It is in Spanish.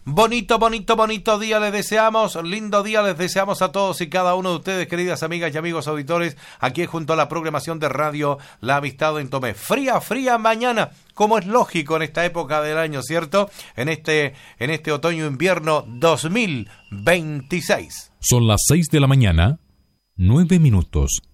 Bonito día les deseamos, lindo día les deseamos a todos y cada uno de ustedes, queridas amigas y amigos auditores, aquí junto a la programación de radio La Amistad en Tomé. Fría mañana, como es lógico en esta época del año, ¿cierto? En este otoño-invierno 2026. Son las 6 de la mañana, 9 minutos.